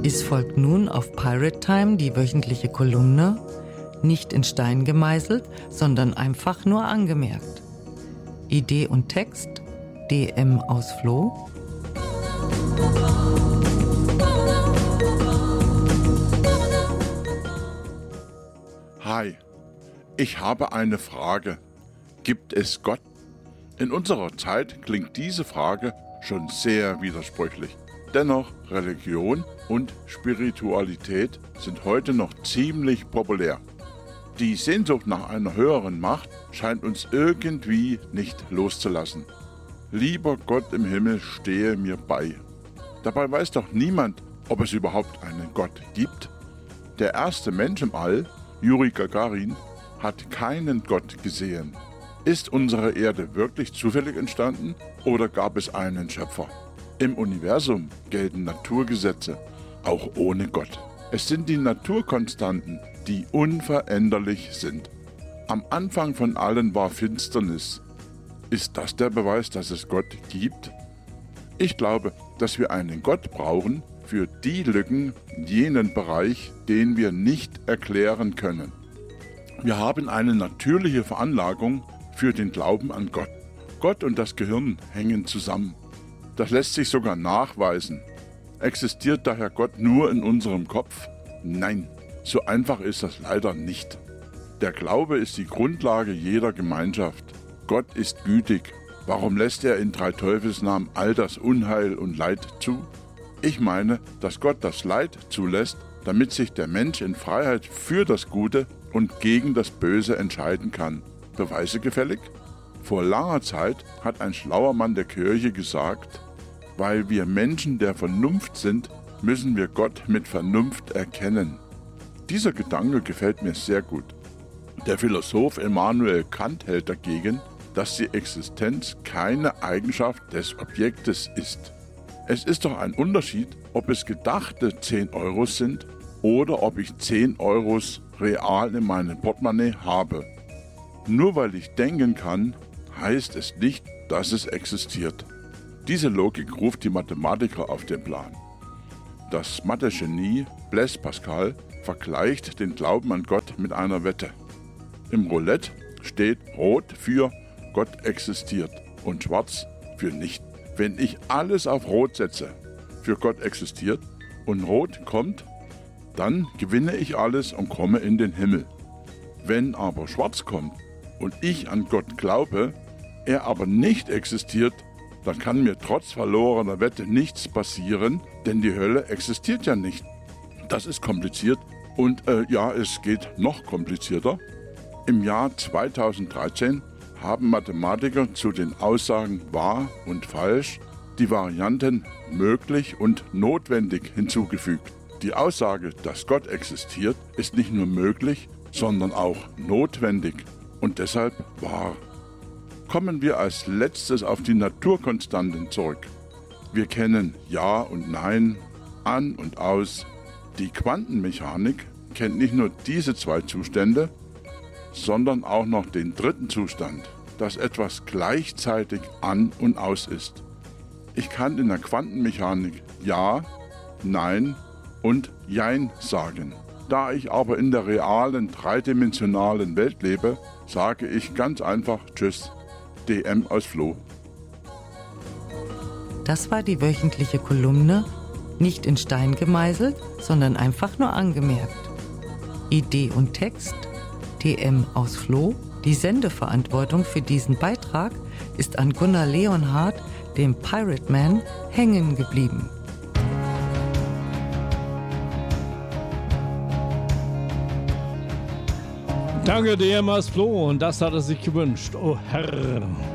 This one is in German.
Es folgt nun auf Pirate Time die wöchentliche Kolumne, nicht in Stein gemeißelt, sondern einfach nur angemerkt. Idee und Text DM aus Floh. Hi, ich habe eine Frage. Gibt es Gott? In unserer Zeit klingt diese Frage schon sehr widersprüchlich. Dennoch, Religion und Spiritualität sind heute noch ziemlich populär. Die Sehnsucht nach einer höheren Macht scheint uns irgendwie nicht loszulassen. Lieber Gott im Himmel, stehe mir bei. Dabei weiß doch niemand, ob es überhaupt einen Gott gibt. Der erste Mensch im All, Juri Gagarin, hat keinen Gott gesehen. Ist unsere Erde wirklich zufällig entstanden oder gab es einen Schöpfer? Im Universum gelten Naturgesetze, auch ohne Gott. Es sind die Naturkonstanten, die unveränderlich sind. Am Anfang von allen war Finsternis. Ist das der Beweis, dass es Gott gibt? Ich glaube, dass wir einen Gott brauchen für die Lücken, jenen Bereich, den wir nicht erklären können. Wir haben eine natürliche Veranlagung für den Glauben an Gott. Gott und das Gehirn hängen zusammen. Das lässt sich sogar nachweisen. Existiert daher Gott nur in unserem Kopf? Nein, so einfach ist das leider nicht. Der Glaube ist die Grundlage jeder Gemeinschaft. Gott ist gütig. Warum lässt er in drei Teufelsnamen all das Unheil und Leid zu? Ich meine, dass Gott das Leid zulässt, damit sich der Mensch in Freiheit für das Gute und gegen das Böse entscheiden kann. Beweise gefällig? Vor langer Zeit hat ein schlauer Mann der Kirche gesagt, weil wir Menschen der Vernunft sind, müssen wir Gott mit Vernunft erkennen. Dieser Gedanke gefällt mir sehr gut. Der Philosoph Immanuel Kant hält dagegen, dass die Existenz keine Eigenschaft des Objektes ist. Es ist doch ein Unterschied, ob es gedachte 10 € sind oder ob ich 10 € real in meinem Portemonnaie habe. Nur weil ich denken kann, heißt es nicht, dass es existiert. Diese Logik ruft die Mathematiker auf den Plan. Das Mathe-Genie Blaise Pascal vergleicht den Glauben an Gott mit einer Wette. Im Roulette steht Rot für Gott existiert und Schwarz für nicht. Wenn ich alles auf Rot setze, für Gott existiert, und Rot kommt, dann gewinne ich alles und komme in den Himmel. Wenn aber Schwarz kommt und ich an Gott glaube, er aber nicht existiert, dann kann mir trotz verlorener Wette nichts passieren, denn die Hölle existiert ja nicht. Das ist kompliziert und es geht noch komplizierter. Im Jahr 2013 haben Mathematiker zu den Aussagen wahr und falsch die Varianten möglich und notwendig hinzugefügt. Die Aussage, dass Gott existiert, ist nicht nur möglich, sondern auch notwendig und deshalb wahr. Kommen wir als letztes auf die Naturkonstanten zurück. Wir kennen Ja und Nein, an und aus. Die Quantenmechanik kennt nicht nur diese zwei Zustände, sondern auch noch den dritten Zustand, dass etwas gleichzeitig an und aus ist. Ich kann in der Quantenmechanik Ja, Nein und Jein sagen. Da ich aber in der realen, dreidimensionalen Welt lebe, sage ich ganz einfach Tschüss. DM aus Floh. Das war die wöchentliche Kolumne, nicht in Stein gemeißelt, sondern einfach nur angemerkt. Idee und Text DM aus Floh. Die Sendeverantwortung für diesen Beitrag ist an Gunnar Leonhardt, dem Pirate Man, hängen geblieben. Danke, DM aus Floh, und das hat er sich gewünscht. Oh Herr.